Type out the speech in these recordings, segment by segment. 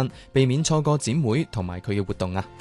間，避免錯過展會同埋佢嘅活動啊！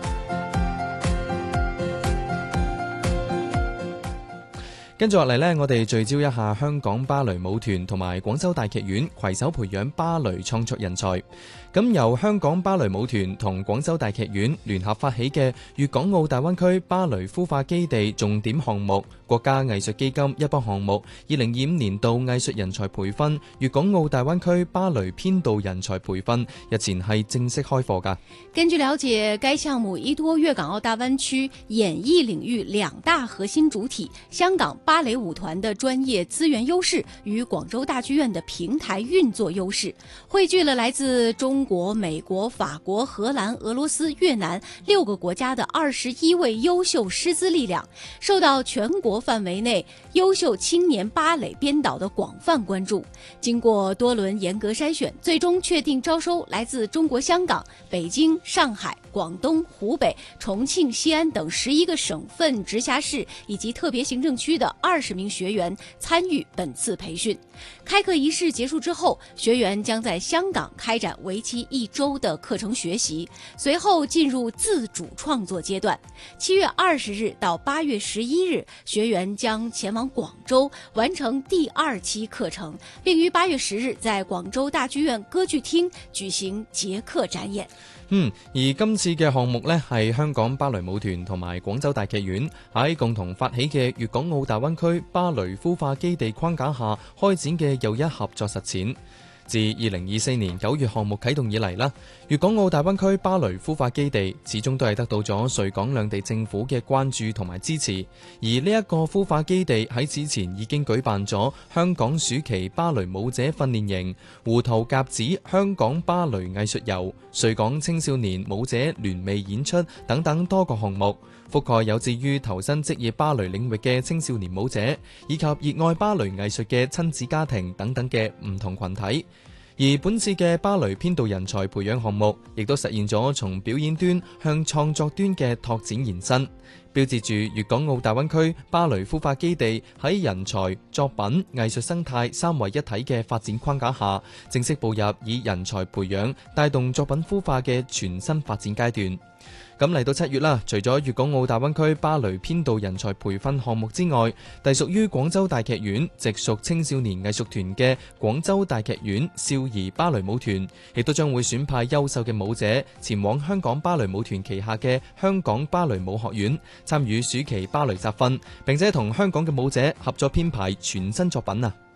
跟住落嚟呢，我哋聚焦一下香港芭蕾舞團同埋廣州大劇院攜手培養芭蕾創作人才。咁由香港芭蕾舞團同廣州大劇院聯合發起嘅粵港澳大灣區芭蕾孵化基地重點項目國家藝術基金一波項目2025年度藝術人才培訓粵港澳大灣區芭蕾編導人才培訓日前係正式開課㗎。 根據了解，該項目依託粵港澳大灣區演藝領域兩大核心主體香港芭蕾舞團的專業資源優勢與廣州大劇院的平台運作優勢，匯聚了來自中國、美國、法國、荷蘭、俄羅斯、越南6個國家的21位優秀師資力量，受到全國範圍內優秀青年芭蕾編導的廣泛關注。經過多輪嚴格篩選，最終確定招收來自中國香港、北京、上海、廣東、湖北、重慶、西安等11個省份直轄市以及特別行政區的20名學員參與本次培訓。開課儀式結束之後，學員將在香港開展為期1周的課程學習，隨後進入自主創作階段。7月20日到8月11日，學員將前往廣州完成第2期課程，並於8月10日在廣州大劇院歌劇廳舉行結課展演。 而今次嘅項目呢，係香港芭蕾舞團同埋廣州大劇院喺共同發起嘅粵港澳大灣區芭蕾孵化基地框架下開展嘅又一合作實踐。自2024年9月項目啟動以嚟啦，粵港澳大灣區芭蕾孵化基地始終都係得到咗穗港兩地政府嘅關注同埋支持。而呢一個孵化基地喺此前已經舉辦咗香港暑期芭蕾舞者訓練營、胡桃夾子香港芭蕾藝術遊、穗港青少年舞者聯袂演出等等多個項目，覆蓋有志於投身職業芭蕾領域嘅青少年舞者，以及熱愛芭蕾藝術嘅親子家庭等等嘅唔同群體。而本次嘅芭蕾編導人才培養項目，亦都實現咗從表演端向創作端嘅拓展延伸，標誌住粵港澳大灣區芭蕾孵化基地喺人才、作品、藝術生態三位一體嘅發展框架下，正式步入以人才培養帶動作品孵化嘅全新發展階段。咁嚟到7月啦，除咗粵港澳大灣區芭蕾編導人才培訓項目之外，隸屬於廣州大劇院直屬青少年藝術團嘅廣州大劇院少兒芭蕾舞團，亦都將會選派優秀嘅舞者前往香港芭蕾舞團旗下嘅香港芭蕾舞學院參與暑期芭蕾集訓，並且同香港嘅舞者合作編排全新作品啊！